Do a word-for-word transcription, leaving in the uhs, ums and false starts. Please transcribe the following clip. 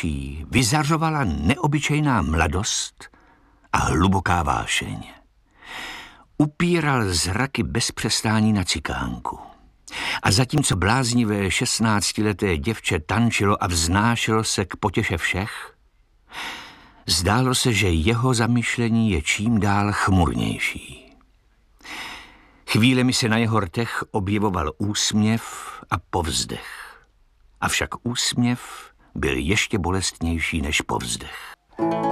očí vyzařovala neobyčejná mladost a hluboká vášeň. Upíral zraky bez přestání na cikánku. A zatímco bláznivé šestnáctileté děvče tančilo a vznášelo se k potěše všech, zdálo se, že jeho zamyšlení je čím dál chmurnější. Chvílemi se na jeho rtech objevoval úsměv a povzdech. Avšak úsměv byl ještě bolestnější než povzdech.